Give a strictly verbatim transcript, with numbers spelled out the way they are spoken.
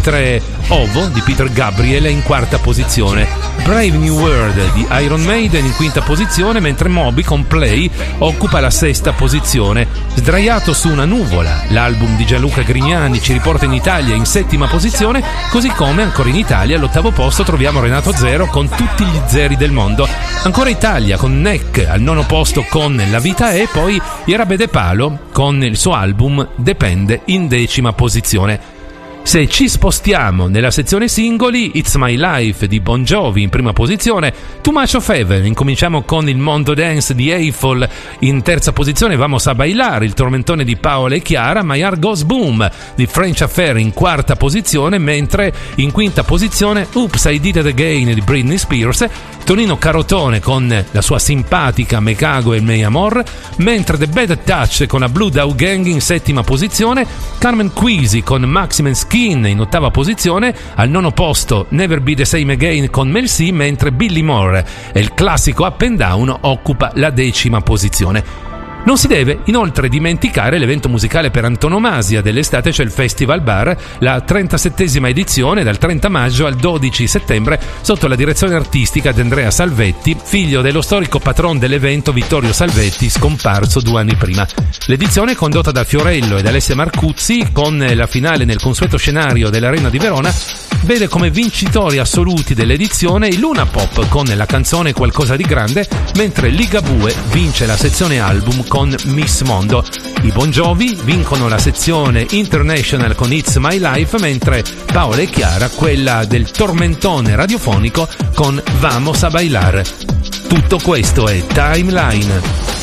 mentre Ovo di Peter Gabriel è in quarta posizione. Brave New World di Iron Maiden in quinta posizione, mentre Moby con Play occupa la sesta posizione. Sdraiato su una nuvola, l'album di Gianluca Grignani ci riporta in Italia in settima posizione, così come ancora in Italia all'ottavo posto troviamo Renato Zero con Tutti gli zeri del mondo. Ancora Italia con Neck al nono posto con La vita è, poi Jarabe de Palo con il suo album Depende in decima posizione. Se ci spostiamo nella sezione singoli, It's My Life di Bon Jovi in prima posizione, Too Much of Heaven, incominciamo con il Mondo Dance di Eiffel in terza posizione, Vamos a Bailar, il tormentone di Paola e Chiara, My Heart Goes Boom di French Affair in quarta posizione, mentre in quinta posizione Oops, I Did It Again di Britney Spears, Tonino Carotone con la sua simpatica Me Cago e Me Amor, mentre The Bad Touch con la Blue Dog Gang in settima posizione, Carmen Quisi con Maximum Skin in ottava posizione, al nono posto Never Be the Same Again con Mel C, mentre Billy Moore e il classico Up and Down occupa la decima posizione. Non si deve inoltre dimenticare l'evento musicale per antonomasia dell'estate, cioè il Festival Bar, la trentasettesima edizione dal trenta maggio al dodici settembre sotto la direzione artistica di Andrea Salvetti, figlio dello storico patron dell'evento Vittorio Salvetti, scomparso due anni prima. L'edizione è condotta da Fiorello ed Alessia Marcuzzi, con la finale nel consueto scenario dell'Arena di Verona. Vede come vincitori assoluti dell'edizione i Luna Pop con la canzone Qualcosa di grande, mentre Ligabue vince la sezione album con Miss Mondo. I Bon Jovi vincono la sezione International con It's My Life, mentre Paola e Chiara quella del tormentone radiofonico con Vamos a Bailar. Tutto questo è Timeline.